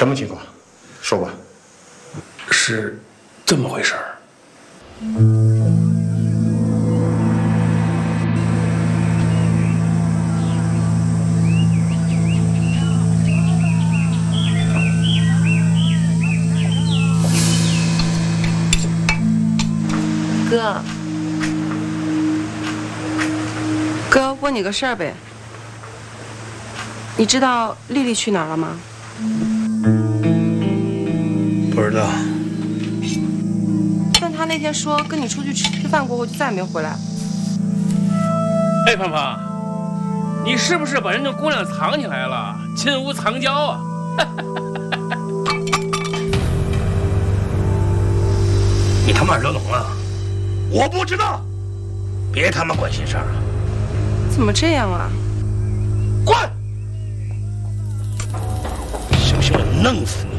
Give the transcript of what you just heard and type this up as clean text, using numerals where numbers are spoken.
什么情况？说吧。 是这么回事儿。 哥，问你个事儿呗。你知道丽丽去哪儿了吗？ 不知道。 但她那天说跟你出去吃饭过后就再也没回来。 哎，胖胖，你是不是把人家姑娘藏起来了？金屋藏娇啊！ 你他妈惹聋了？我不知道，别他妈管闲事儿了。 怎么这样啊？ 滚！信不信我弄死你？